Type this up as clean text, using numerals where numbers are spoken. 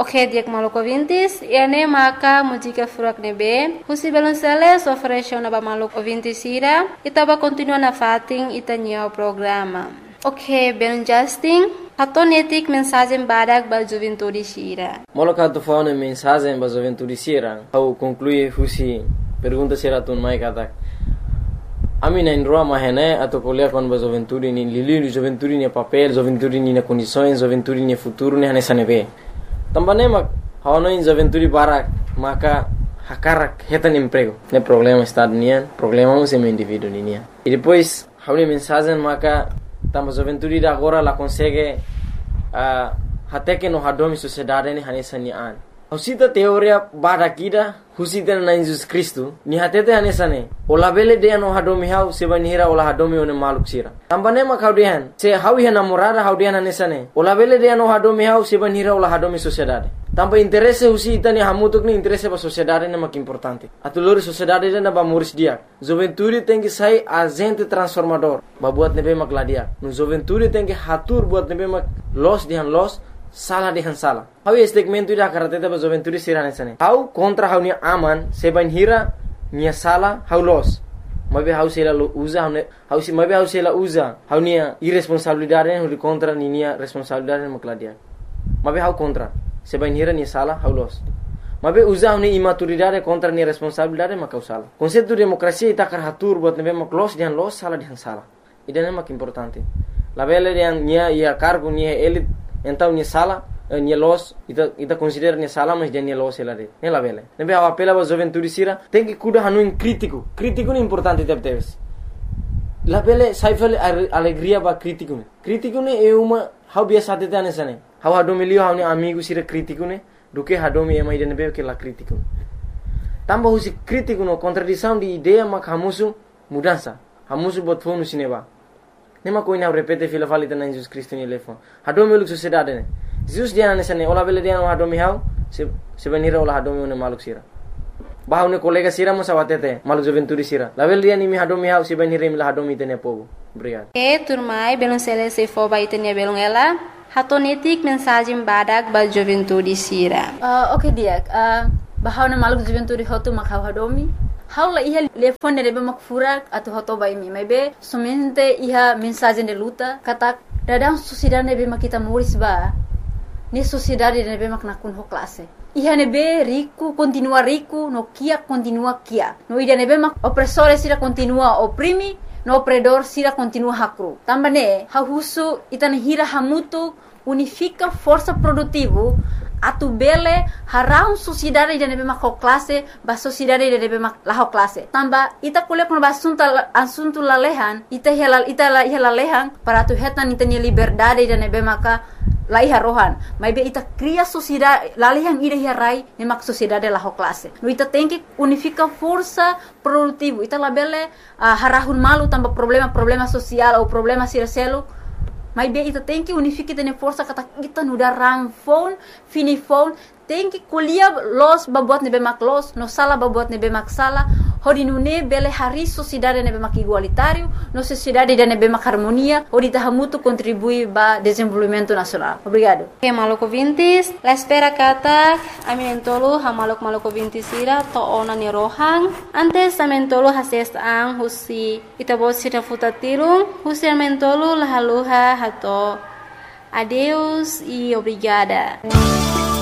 Ok, diak maluco vintis, ene maka mujika furak nebe, husi belum seles operation aba maluco vintis ira, itaba continua na fating itanya programa. Ok, belum justing, hatonetik mensagem badak ba juventude sira. Moloka tu faune mensagem ba juventude sira, au conclui husi pergunta sira tun mai katak. Ami na indroa mahene atau kuliah kon ba juventude ni lili juventude ni papel, juventude ni na condições, juventude ni futuro ni hanesa nebe. Tambane mak hawana in juventude barak maka hakarak hetan emprego. Ne problema estado nian, problema um sem indivíduo nian. E depois hauni mensagem maka tamba juventude da agora la consegue até que no hadomi sociedade ni hanesa ni an. Husita teoria barakida husita na Jesus Cristo ni hatete hanesa ne. Ola bele de no hadomi hau sebanira ola hadomi one maluk sira. Tambane mak haudian se hawi namorada haudian hanesa ne. Ola bele de no hadomi hau sebanira ola hadomi sociedade. Tamba interesse husita ni hamutuk ni interesse ba sociedade ne mak importante. Atulori sociedade na ba muris dia. Juventude tem que sair agente transformador. Ba buat nebe mak ladia. No juventude tem que hatur buat nebe mak los dihan los salah dihan salah. Hau segmento ida karateta ba juventude sira nesane. Hau contra hau ni aman sebanira ni salah hau los. Mabe hau sela usa hau si mabe hau sela usa hau ni irresponsabilidade hau contra ni responsabilidade mak ladia. Mabe hau contra sebanira ni salah hau los. Mabe usa ni imaturidade contra ni responsabilidade mak salah. Konsepto demokrasia ita karatur buat nebe mak los dihan los salah dihan salah. Ida mak importante. La bele dihan nia ia cargo nia elit então ni sala ni los ita considera ni sala mas dia ni los ela de la bele nebe a apela ba juventude sira tem que cuida hanu crítico ni importante teves la bele saifel alegria ba crítico ne é uma how biasa tete anesane how hadomilio how ni amigo sira crítico ne do que hadomi é mais de nebe que la crítico tamba husi crítico no contradição de ideia mak hamusu mudança hamusu bot fonu sineba nema koina repete fila falita na Jesus Cristo ni lefo hadomi luk sociedade ne Jesus dia nesane ola bele dia no hadomi hau sebenira ola hadomi ne maluk sira bahau ne kolega sira mo sawatete maluk juventude sira la bele dia ni mi hadomi hau sebenira mi la hadomi tene povo obrigado turmai belum selesai fo ba itenia belum ela hatonetik mensagem badak ba juventude sira. Ok dia bahau ne maluk juventude hotu mak hau hadomi haula iha telefone debe mak furak atau hoto bai mi maybe somente iha mensagem de luta katak dadang sociedade nebe mak kita muris ba ni sociedade nebe mak nakun ho classe iha nebe rico continua rico no kia continua kia no ida nebe mak opressore sira continua oprimi no opredor sira continua hakru tambane hahusu itane hira hamutu unifica força produtivo atu bele harau sociedade de nebe mak classe ba sociedade de nebe mak la classe tamba ita kuliah kon asunto lalehan ita lalehan para tu hetan itanya liberdade de nebe maka la iha rohan mai be ita cria sociedade lalehan ida rai ne mak sociedade la classe no ita tem que unifica força produtivo ita la bele harahun malu tamba problema social ou problema siraselo mas bem, ita tem que unificar tene força kata kita nuda rang phone, fini phone, tem que kuliah los babuat nebe mak los, no sala babuat nebe mak sala, hodi nune bele hari sociedade nebe mak igualitário, no sociedade de nebe mak harmonia, hodi tahamutu contribui ba desenvolvimento nacional. Obrigado. Ok, maluco vintis, la espera kata, aminentolo ha maluco vintis ira to ona ni rohang, antes amentolo hases ang husi itabos sira futatirung, husi amentolo lahaluha hato. Adeus e obrigada.